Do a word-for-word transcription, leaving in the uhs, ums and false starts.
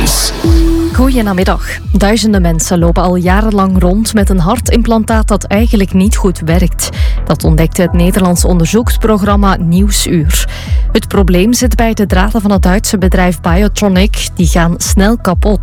Nieuws. Goedemiddag. Duizenden mensen lopen al jarenlang rond met een hartimplantaat dat eigenlijk niet goed werkt. Dat ontdekte het Nederlands onderzoeksprogramma Nieuwsuur. Het probleem zit bij de draden van het Duitse bedrijf Biotronic. Die gaan snel kapot.